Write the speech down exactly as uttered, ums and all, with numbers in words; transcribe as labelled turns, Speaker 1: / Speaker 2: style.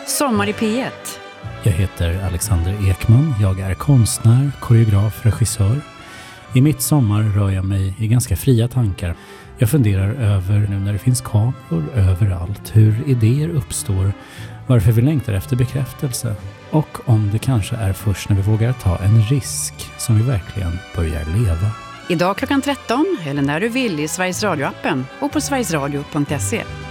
Speaker 1: Sommar i P ett.
Speaker 2: Jag heter Alexander Ekman. Jag är konstnär, koreograf, regissör. I mitt sommar rör jag mig i ganska fria tankar. Jag funderar över, nu när det finns kameror överallt, hur idéer uppstår, varför vi längtar efter bekräftelse och om det kanske är först när vi vågar ta en risk som vi verkligen börjar leva.
Speaker 1: Idag klockan tretton eller när du vill i Sveriges Radio-appen och på sverigesradio punkt se.